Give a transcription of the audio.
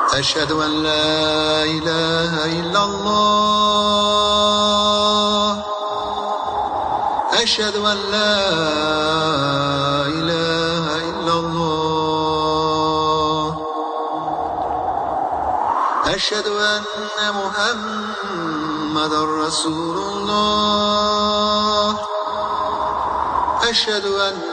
أشهد أن لا إله إلا الله. أشهد أن لا إله إلا الله. أشهد أن محمد رسول الله. أشهد أن